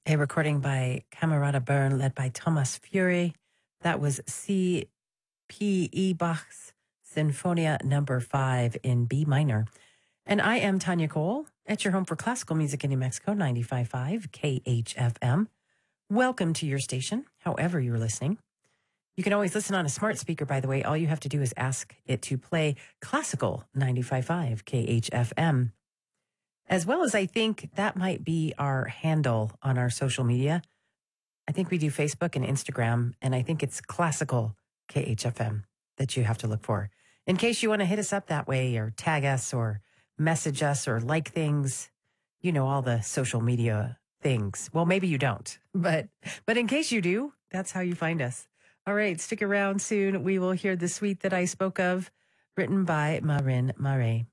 a recording by Camerata Bern led by Thomas Fury. That was C.P. Bach's Sinfonia Number 5 in B minor. And I am Tanya Cole at your home for classical music in New Mexico, 95.5 KHFM. Welcome to your station, however you're listening. You can always listen on a smart speaker, by the way. All you have to do is ask it to play classical 95.5 KHFM. As well as I think that might be our handle on our social media. I think we do Facebook and Instagram, and I think it's classical KHFM that you have to look for. In case you want to hit us up that way or tag us or message us or like things, you know, all the social media things. Well, maybe you don't, but in case you do, that's how you find us. All right, stick around soon. We will hear the suite that I spoke of, written by Marin Marais.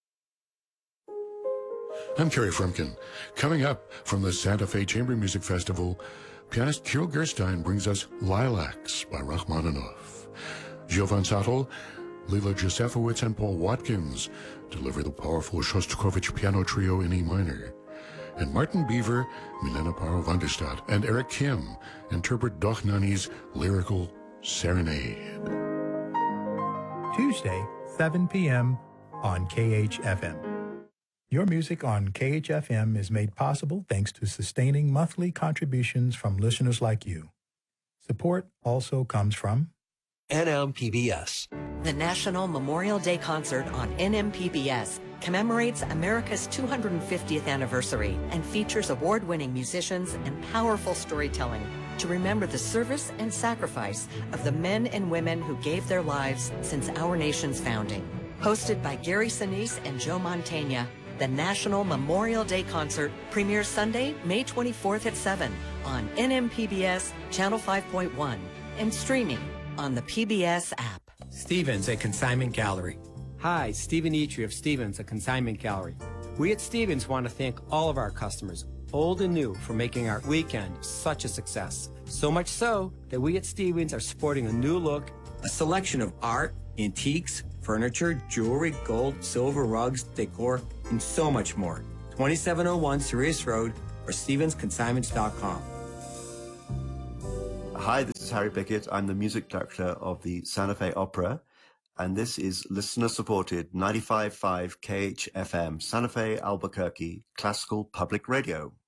I'm Kerry Frumkin. Coming up from the Santa Fe Chamber Music Festival, pianist Kirill Gerstein brings us Lilacs by Rachmaninoff. Jovan Sattel, Lila Josefowitz, and Paul Watkins deliver the powerful Shostakovich piano trio in E minor. And Martin Beaver, Milena Paro van der Stadt, and Eric Kim interpret Dochnani's lyrical Serenade. Tuesday, 7 p.m. on KHFM. Your music on KHFM is made possible thanks to sustaining monthly contributions from listeners like you. Support also comes from NMPBS. The National Memorial Day Concert on NMPBS commemorates America's 250th anniversary and features award-winning musicians and powerful storytelling to remember the service and sacrifice of the men and women who gave their lives since our nation's founding. Hosted by Gary Sinise and Joe Mantegna, the National Memorial Day Concert premieres Sunday, May 24th at 7 on NMPBS Channel 5.1 and streaming on the PBS app. Stevens, a consignment gallery. Hi, Stephen Eitri of Stevens, a consignment gallery. We at Stevens want to thank all of our customers, old and new, for making our weekend such a success. So much so that we at Stevens are sporting a new look, a selection of art, antiques, furniture, jewelry, gold, silver, rugs, decor, and so much more. 2701 Sirius Road or StevensConsignments.com. Hi, this is Harry Pickett. I'm the music director of the Santa Fe Opera, and this is listener-supported 95.5 KHFM, Santa Fe, Albuquerque, classical public radio.